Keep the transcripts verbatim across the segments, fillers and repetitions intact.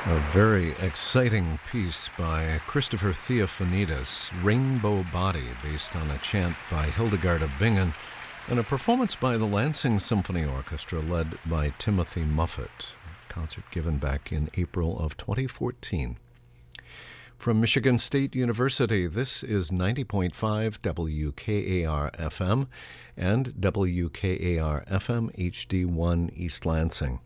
A very exciting piece by Christopher Theophanidis, Rainbow Body, based on a chant by Hildegard of Bingen, and a performance by the Lansing Symphony Orchestra led by Timothy Muffet, a concert given back in April of twenty fourteen. From Michigan State University, this is ninety point five W K A R F M and W K A R F M H D one East Lansing.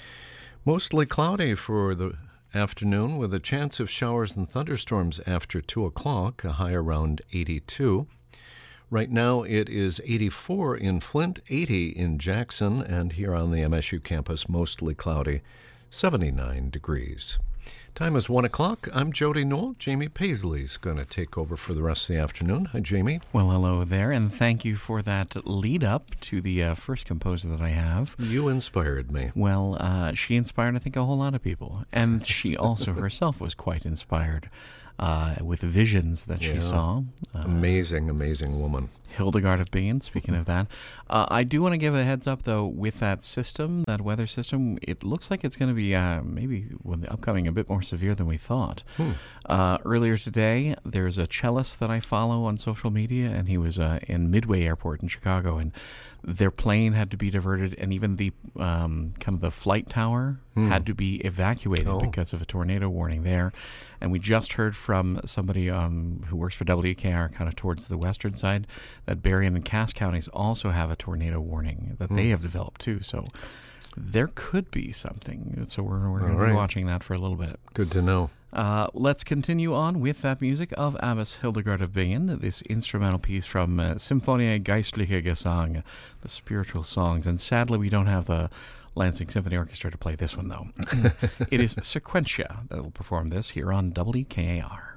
Mostly cloudy for the afternoon with a chance of showers and thunderstorms after two o'clock, a high around eighty-two. Right now it is eighty-four in Flint, eighty in Jackson, and here on the M S U campus, mostly cloudy, seventy-nine degrees. Time is one o'clock. I'm Jody Knoll. Jamie Paisley's going to take over for the rest of the afternoon. Hi, Jamie. Well, hello there, and thank you for that lead-up to the uh, first composer that I have. You inspired me. Well, uh, she inspired, I think, a whole lot of people, and she also herself was quite inspired uh, with visions that yeah. she saw. Uh, amazing, amazing woman. Hildegard of Bingen, speaking of that. Uh, I do want to give a heads up, though, with that system, that weather system, it looks like it's going to be uh, maybe when the upcoming a bit more severe than we thought. Hmm. Uh, earlier today, there's a cellist that I follow on social media, and he was uh, in Midway Airport in Chicago, and their plane had to be diverted, and even the um, kind of the flight tower hmm. had to be evacuated oh. because of a tornado warning there. And we just heard from somebody um, who works for W K R kind of towards the western side that Berrien and Cass counties also have a tornado warning that hmm. they have developed too. So there could be something. So we're, we're going right. to be watching that for a little bit. Good to know. Uh, let's continue on with that music of Abbess Hildegard of Bingen, this instrumental piece from uh, Symphonie Geistliche Gesang, the spiritual songs. And sadly, we don't have the Lansing Symphony Orchestra to play this one, though. It is Sequentia that will perform this here on W K A R.